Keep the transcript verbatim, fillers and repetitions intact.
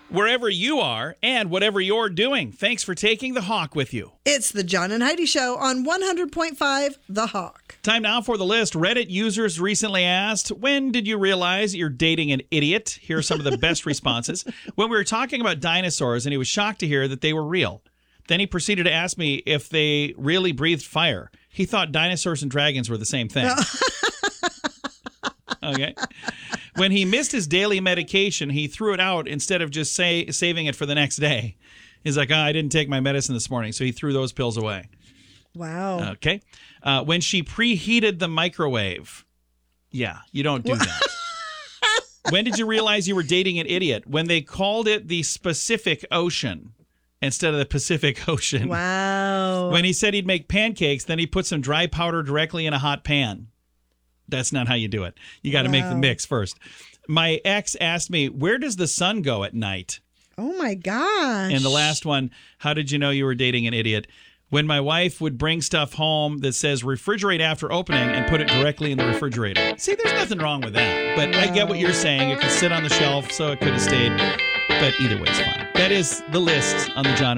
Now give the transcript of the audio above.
wherever you are and whatever you're doing. Thanks for taking the Hawk with you. It's the John and Heidi Show on one hundred point five The Hawk. Time now for the list. Reddit users recently asked, when did you realize you're dating an idiot? Here are some of the best responses. When we were talking about dinosaurs, and he was shocked to hear that they were real. Then he proceeded to ask me if they really breathed fire. He thought dinosaurs and dragons were the same thing. Okay. When he missed his daily medication, he threw it out instead of just say, saving it for the next day. He's like, oh, I didn't take my medicine this morning, so he threw those pills away. Wow. Okay. Uh, when she preheated the microwave. Yeah, you don't do that. When did you realize you were dating an idiot? When they called it the Pacific Ocean instead of the Pacific Ocean. Wow. When he said he'd make pancakes, then he put some dry powder directly in a hot pan. That's not how you do it. You got to wow. make the mix first. My ex asked me, where does the sun go at night? Oh, my gosh. And the last one, how did you know you were dating an idiot? When my wife would bring stuff home that says refrigerate after opening and put it directly in the refrigerator. See, there's nothing wrong with that. But wow. I get what you're saying. It could sit on the shelf, so it could have stayed. But either way, it's fine. That is the list on the John